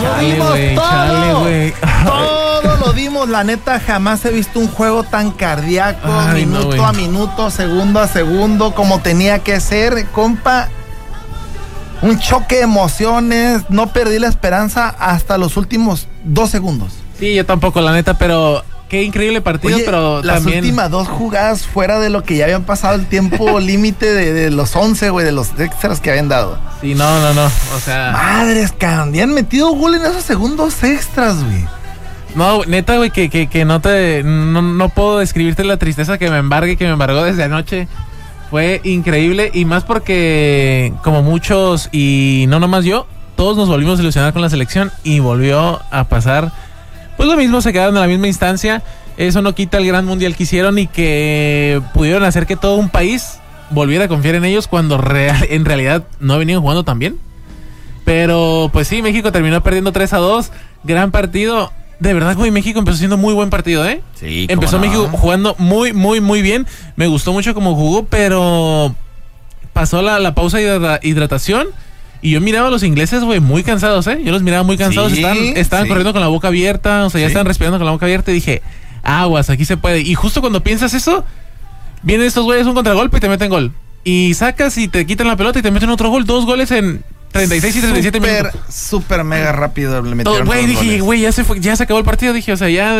Todo lo dimos, la neta, jamás he visto un juego tan cardíaco, minuto a minuto, segundo a segundo, como tenía que ser, compa. Un choque de emociones, no perdí la esperanza hasta los últimos 2 segundos. Sí, yo tampoco, la neta, pero qué increíble partido. Oye, pero las también últimas 2 jugadas fuera de lo que ya habían pasado el tiempo límite de los 11, güey, de los extras que habían dado. Sí, no, o sea... Madres, cabrón, ya han metido gol en esos segundos extras, güey. No, neta, güey, que no puedo describirte la tristeza que me embargó desde anoche. Fue increíble, y más porque, como muchos, y no nomás yo, todos nos volvimos a ilusionar con la selección y volvió a pasar, pues lo mismo, se quedaron en la misma instancia. Eso no quita el gran mundial que hicieron y que pudieron hacer que todo un país volviera a confiar en ellos cuando en realidad no venían jugando tan bien. Pero, pues sí, México terminó perdiendo 3-2, gran partido. De verdad, güey, México empezó siendo muy buen partido, ¿eh? Sí, empezó no. México jugando muy, muy, muy bien. Me gustó mucho cómo jugó, pero pasó la pausa de hidratación y yo miraba a los ingleses, güey, muy cansados, ¿eh? Yo los miraba muy cansados, sí, estaban corriendo con la boca abierta, o sea, ya estaban respirando con la boca abierta y dije, aguas, aquí se puede. Y justo cuando piensas eso, vienen estos güeyes un contragolpe y te meten gol. Y sacas y te quitan la pelota y te meten otro gol, 2 goles en 36 y 37 minutos. Súper mega rápido le metieron. Güey, dije, güey, ya se acabó el partido. Dije, o sea, ya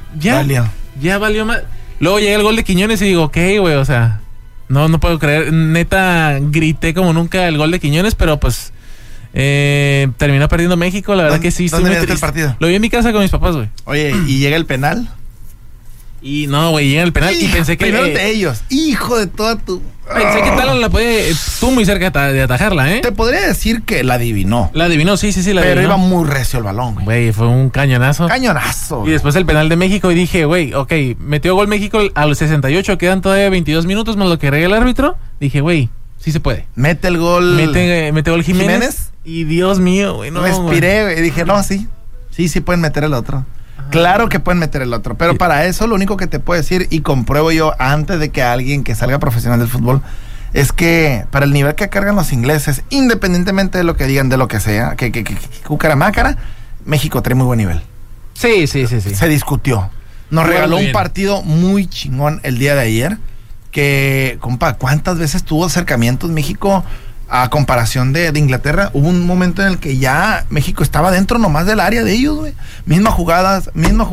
valió más. Luego llega el gol de Quiñones y digo, ok, güey, o sea, no puedo creer. Neta, grité como nunca el gol de Quiñones, pero pues terminó perdiendo México. La verdad que sí. ¿Dónde viste el partido? Lo vi en mi casa con mis papás, güey. Oye, ¿y llega el penal? Y no, güey, llega el penal y pensé que... Primero de ellos, hijo de toda tu... Pensé que tal la puede... Estuvo muy cerca de atajarla, ¿eh? Te podría decir que la adivinó. La adivinó, sí, la pero adivinó. Iba muy recio el balón, güey. Güey, fue un cañonazo. Cañonazo. Y después el penal de México y dije, güey, ok, metió gol México a los 68, quedan todavía 22 minutos más lo que regala el árbitro. Dije, güey, sí se puede. Mete el gol... Mete gol Jiménez. Y Dios mío, güey, no. Respiré, güey, y dije, no, sí pueden meter el otro. Claro que pueden meter el otro, pero para eso lo único que te puedo decir, y compruebo yo antes de que alguien que salga profesional del fútbol, es que para el nivel que cargan los ingleses, independientemente de lo que digan, de lo que sea, que cucaramácara, México trae muy buen nivel. Sí. Se discutió. Nos regaló un partido muy chingón el día de ayer, que, compa, ¿cuántas veces tuvo acercamientos México a comparación de Inglaterra? Hubo un momento en el que ya México estaba dentro nomás del área de ellos, güey. Mismas jugadas,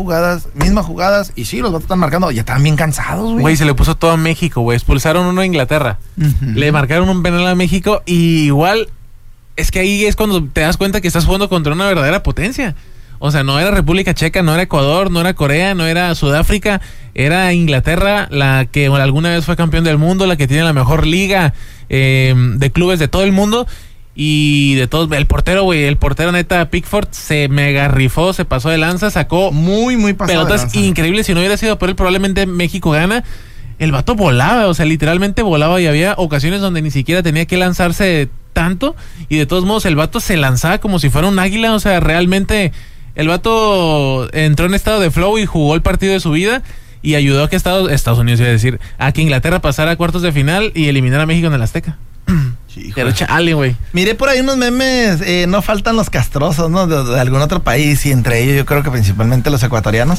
y sí, los vatos están marcando, ya están bien cansados, güey. Güey, se le puso todo a México, güey. Expulsaron uno a Inglaterra. Le marcaron un penal a México y igual, es que ahí es cuando te das cuenta que estás jugando contra una verdadera potencia. O sea, no era República Checa, no era Ecuador, no era Corea, no era Sudáfrica, era Inglaterra, la que alguna vez fue campeón del mundo, la que tiene la mejor liga de clubes de todo el mundo y de todos. El portero neta Pickford se mega rifó, se pasó de lanza, sacó muy pelotas increíbles. Si no hubiera sido por él, probablemente México gana. El vato volaba, o sea, literalmente volaba, y había ocasiones donde ni siquiera tenía que lanzarse tanto, y de todos modos el vato se lanzaba como si fuera un águila. O sea, realmente el vato entró en estado de flow y jugó el partido de su vida y ayudó a que Estados Unidos, iba a decir, a que Inglaterra pasara a cuartos de final y eliminara a México en el Azteca. Sí, pero chale, güey. Miré por ahí unos memes, no faltan los castrosos, ¿no? De algún otro país, y entre ellos yo creo que principalmente los ecuatorianos,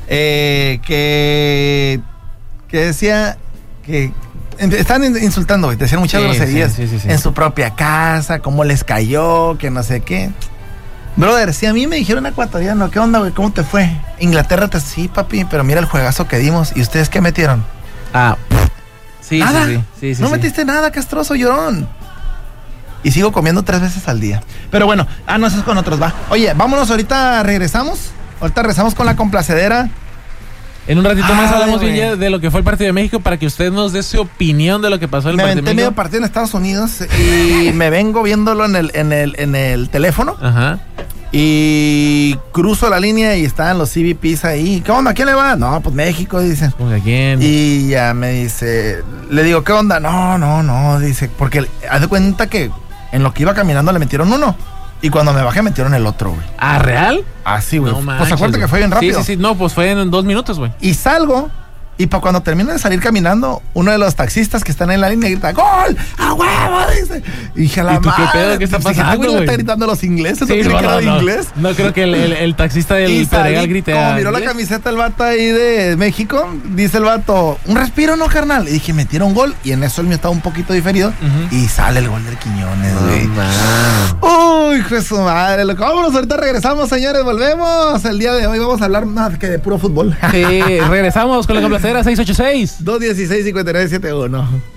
que decía que estaban insultando, güey, decían muchas groserías en su propia casa, cómo les cayó, que no sé qué. Brother, si a mí me dijeron ecuatoriano, ¿qué onda, güey? ¿Cómo te fue? Inglaterra, sí, papi, pero mira el juegazo que dimos. ¿Y ustedes qué metieron? Sí, nada. Sí, no metiste nada, castroso, llorón. Y sigo comiendo 3 veces al día. Pero bueno, no, eso es con otros, va. Oye, vámonos, ahorita regresamos. Ahorita regresamos con la complacedera. En un ratito más hablamos bien ya de lo que fue el partido de México, para que usted nos dé su opinión de lo que pasó en el partido de México. Me aventé medio partido en Estados Unidos y me vengo viéndolo en el teléfono. Ajá. Y cruzo la línea y estaban los CVPs ahí. ¿Qué onda? ¿A quién le va? No, pues México, dicen. ¿A quién? Y ya me dice, le digo, ¿qué onda? No, dice, porque haz de cuenta que en lo que iba caminando le metieron uno. Y cuando me bajé metieron el otro, güey. ¿Ah, real? Así, güey. No pues acuérdate que fue bien rápido. Sí. No, pues fue en 2 minutos, güey. Y salgo Y para cuando termina de salir caminando, uno de los taxistas que están en la línea grita, ¡gol! ¡A huevo! Dice. Y dije, ¿y tú qué pedo? ¿Qué está pasando, güey? Está gritando los ingleses. Sí, ¿No inglés? No creo que el taxista del Pedregal grite. Como miró la camiseta el vato ahí de México, dice el vato, ¿un respiro no, carnal? Y dije, metieron gol. Y en eso el mío estaba un poquito diferido. Y sale el gol del Quiñones, güey. Uy, hijo de su madre. Vámonos, ahorita regresamos, señores. Volvemos. El día de hoy vamos a hablar más que de puro fútbol. Sí, regresamos con la complacera 686 216-5971.